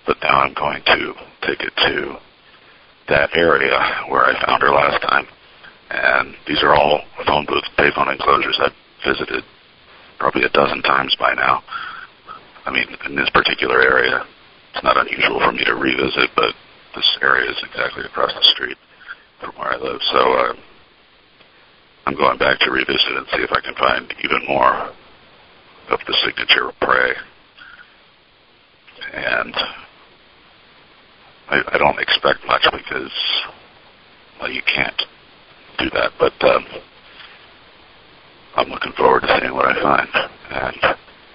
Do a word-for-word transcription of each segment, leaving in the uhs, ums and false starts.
but now I'm going to take it to that area where I found her last time. And these are all phone booth, payphone enclosures I've visited probably a dozen times by now. I mean, in this particular area, it's not unusual for me to revisit, but this area is exactly across the street from where I live. So uh, I'm going back to revisit and see if I can find even more of the signature of Pray. And I, I don't expect much because, well, you can't do that, but um, I'm looking forward to seeing what I find. And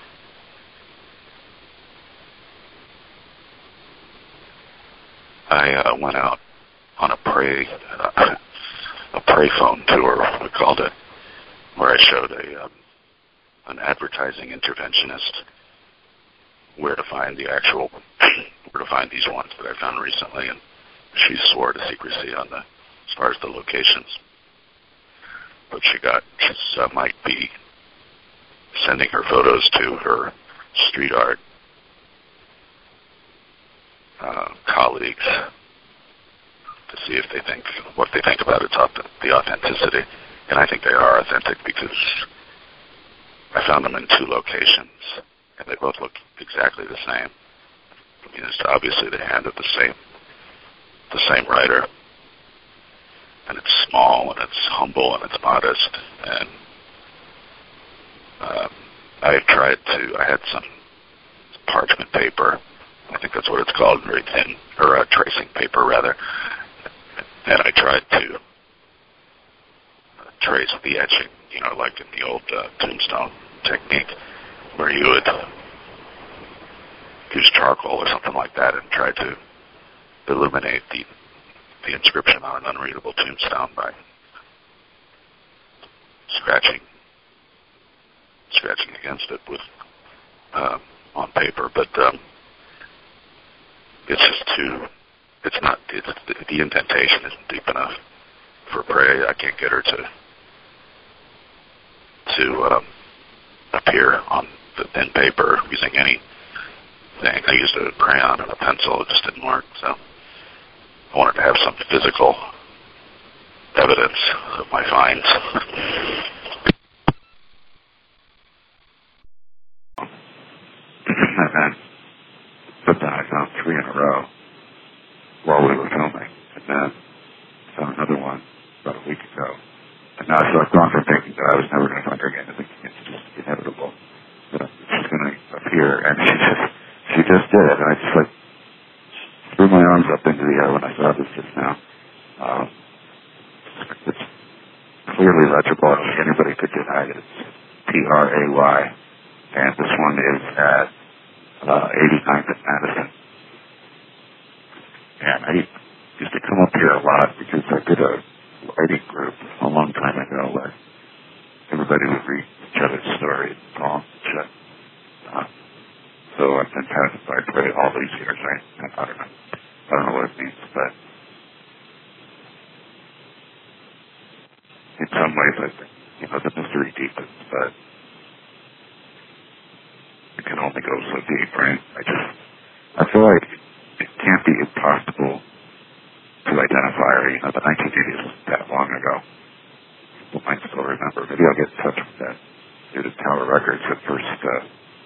I uh, went out on a pray uh, a pray phone tour, we called it, where I showed a um, an advertising interventionist where to find the actual where to find these ones that I found recently, and she swore to secrecy on the as far as the locations. But she got she uh, might be sending her photos to her street art uh, colleagues to see if they think what they think about its the authenticity, and I think they are authentic because I found them in two locations, and they both look exactly the same. I mean, it's obviously the hand of the same the same writer, and it's small and it's humble and it's modest. And um, I tried to. I had some parchment paper. I think that's what it's called, very thin, or uh, tracing paper rather. And I tried to uh, trace the etching, you know, like in the old uh, tombstone technique, where you would use charcoal or something like that and try to illuminate the the inscription on an unreadable tombstone by scratching scratching against it with uh, on paper, but um, it's just too. It's not. It's, the, the indentation isn't deep enough for Pray. I can't get her to to um, appear on the thin paper using anything. I used a crayon and a pencil. It just didn't work. So I wanted to have some physical evidence of my finds. But then I found three in a row while we were filming, and then found another one about a week ago. And now so I've gone from thinking that I was never going to find her again to thinking it's just inevitable that she's going to appear, and she just she just did it. And I just like threw my arms up into the air when I saw this just now. Um, it's clearly legible. I don't think anybody could deny it. It's P R A Y, and this one is at uh, eighty-ninth and Madison. And I used to come up here a lot because I did a writing group a long time ago where everybody would read each other's stories and poems and shit. Uh, so I've been fascinated by all these years. I, I don't know. I don't know what it means, but in some ways I think, you know, the mystery deepens, but it can only go so deep, right? I just, I feel like it can't be impossible to identify her. You know, the nineteen eighties wasn't that long ago. People might still remember. Maybe I'll get in touch with that dude at Tower Records that first, uh,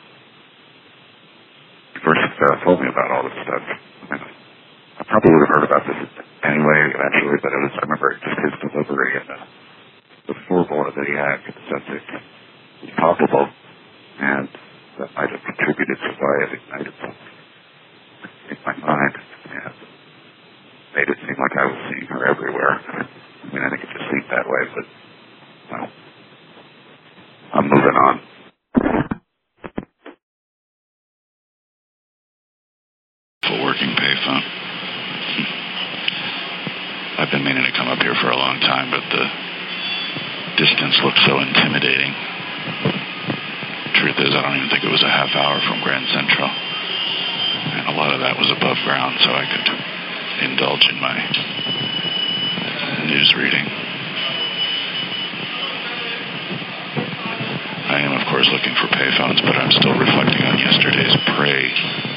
first uh, told me about all this stuff. I mean, I probably would have heard about this anyway, eventually, but it was, I remember just his delivery and the, the foreboard that he had for the sense it was palpable, and that might have contributed to why it ignited something in my mind, and made it seem like I was seeing her everywhere. I mean, I think it just seemed that way, but, well, I'm moving on. Full working payphone. I've been meaning to come up here for a long time, but the distance looked so intimidating. Truth is, I don't even think it was a half hour from Grand Central. And a lot of that was above ground, so I could indulge in my news reading. I am, of course, looking for payphones, but I'm still reflecting on yesterday's Pray